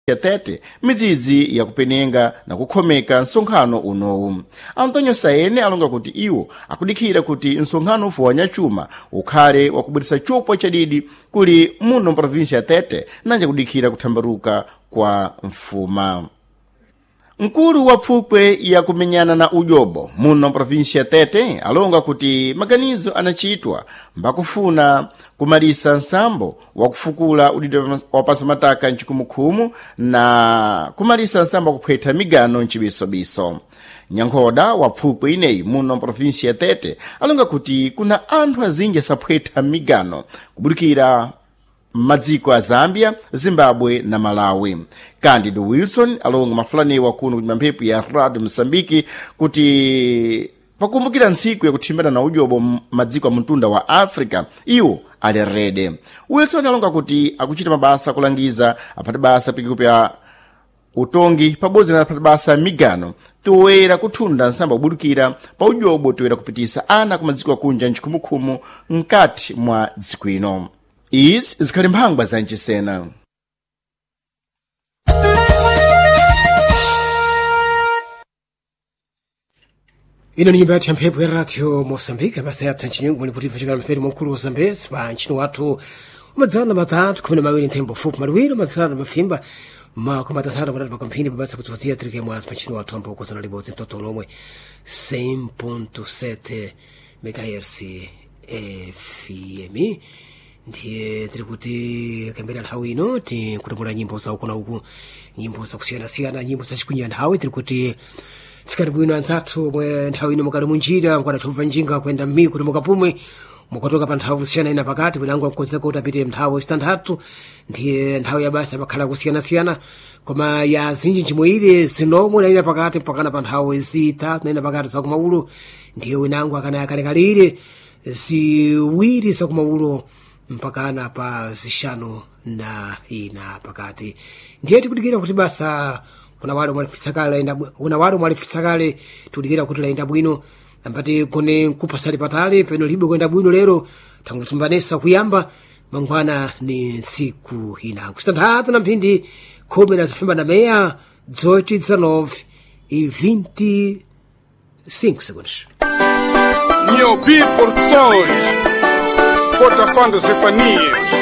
Tete midzidzi yakupenenga na kukhomeka nsonkhano unowu. Antonio Saene alonga kuti iwo akudikira kuti nsonkhano ufu wa nyachuma ukhale wakubweretsa chopwa chadidi kuli muno provinsi ya Tete nanja kudikira kuthambaruka kwa mfuma. Mkulu wa pfupwe ya kumenyana na ujobo muno provinsi ya Tete alonga kuti maganizo anachitwa mbakufuna kumalisa nsambo wa kufukula udidi wa pasamataka nchikumukumu na kumalisa nsambo kuphwetha migano nchibisobiso. Nyankhoda wa pfupwe ineyi muno provinsi ya Tete alonga kuti kuna anthu azinji asaphwetha migano kubulikira madziko a Zambia, Zimbabwe na Malawi. Candido Wilson alonga mafulaniwa kuno kuti mamphepo ya Radio Msambiki kuti pakumbukira ntsiku ya kuthimbana na ujobo madziko a mtunda wa Africa iwo ali rede. Wilson alonga kuti akuchita mabasa kulangiza apati basa pikupya utongi pabodzi na apati basa migano toera kuthunda nsamba kubulukira pa ujobo toera kupitisa ana kumadziko akunja nchikumukumu mkati mwa dziko ino. Izi zikhali mphangwa za nchisena. Ino ni nyumba ya mphepo ya Radio Mosambika basa ya tanchinyengu mwini kuti vachikala mperi mkulu wa Zambezi pa nchino watu umadzana matatu kumina mawili ntembo fupu maluwilo matsana mafimba makumatatana wadati pakampini babasa kutuwatia trike mwazi pa nchino watu ambo kuzana libodzi mtoto unomwe 100.7 MHz FM. Ndiye tiri kuti kambira nthawi ino tikutemula nyimbo za uku na uku, nyimbo za kusiyana-siyana, nyimbo za chikunya nthawi tiri kuti fikati bwino anzathu mwe nthawi ino mukali munjira mukadathumva njinga kwenda m'miku kuti mukapumwe mukatoka pa nthawi kusiyana ina pakati winangu wakukonzeka kuti apite nthawi zitantatu. Ndiye nthawi ya basa pakhala kusiyana-siyana koma ya zinji njimwire zinomwe na ina pakati mpakana pa nthawi zitatu na ina pakati za kumaulo. Ndiye winangu akana yakalekalire ziwiri za kumaulo mpakana pa zishano na ina pakati. Ndiye tikudikira kuti basa kuna wale mwalifisakale tudikira kuti laenda bwino ambati kone kupasali patale peno libe kwenda bwino lero tangu tumbanesa kuyamba mangwana ni nsiku ina kusitantatu na mphindi 10 na zifimba na meya dzoti dzanovi 25 segundos. Niobi Porções Cota Fanda Zefania